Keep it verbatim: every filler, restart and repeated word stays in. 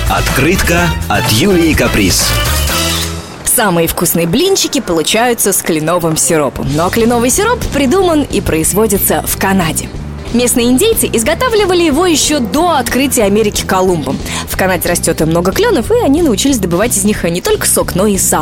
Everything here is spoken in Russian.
Открытка от Юлии Каприз. Самые вкусные блинчики получаются с кленовым сиропом. Но кленовый сироп придуман и производится в Канаде. Местные индейцы изготавливали его еще до открытия Америки Колумбом. В Канаде растет много кленов, и они научились добывать из них не только сок, но и сахар.